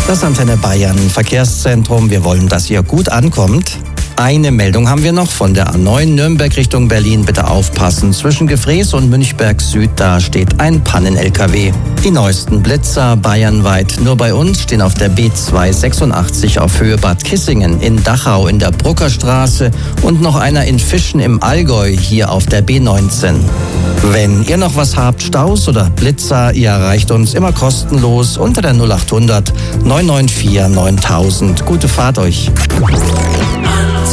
Das Antenne Bayern Verkehrszentrum. Wir wollen, dass ihr gut ankommt. Eine Meldung haben wir noch von der A9 Nürnberg Richtung Berlin. Bitte aufpassen. Zwischen Gefrees und Münchberg Süd, da steht ein Pannen-LKW. Die neuesten Blitzer bayernweit. Nur bei uns stehen auf der B286 auf Höhe Bad Kissingen, in Dachau in der Bruckerstraße und noch einer in Fischen im Allgäu hier auf der B19. Wenn ihr noch was habt, Staus oder Blitzer, ihr erreicht uns immer kostenlos unter der 0800 994 9000. Gute Fahrt euch.